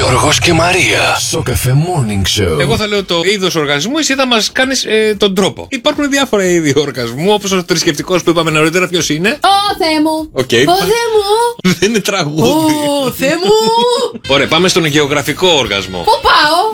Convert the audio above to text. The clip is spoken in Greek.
Γιώργος και Μαρία. Σοκαφέ Morning Show. Εγώ θα λέω το είδος οργασμού, εσύ θα μας κάνεις τον τρόπο. Υπάρχουν διάφορα είδη οργασμού, όπως ο θρησκευτικός που είπαμε νωρίτερα. Ποιος είναι? Ω Θεέ μου! Okay. Ω Θεέ μου! Δεν είναι τραγούδι. Ω Θεέ μου! Ωραία, πάμε στον γεωγραφικό οργασμό. Πού πάω?